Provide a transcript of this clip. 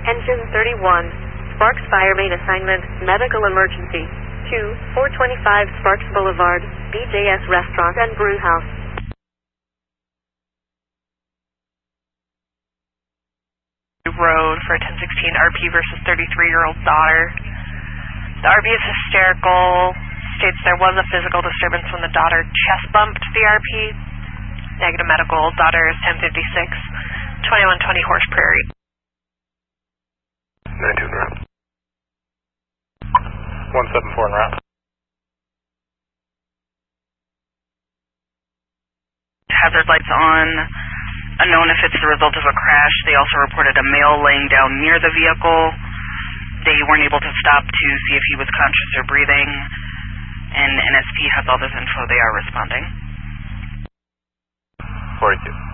Engine 31, Sparks Fire Main Assignment, Medical Emergency, to 425 Sparks Boulevard, BJS Restaurant and Brew House. Road for 1016 RP versus 33-year-old daughter. The RP is hysterical, states there was a physical disturbance when the daughter chest bumped the RP. Negative medical, daughter is 1056, 2120 Horse Prairie. 92 en route. 174 en route. Hazard lights on. Unknown if it's the result of a crash. They also reported a male laying down near the vehicle. They weren't able to stop to see if he was conscious or breathing. And NSP has all this info. They are responding. 42.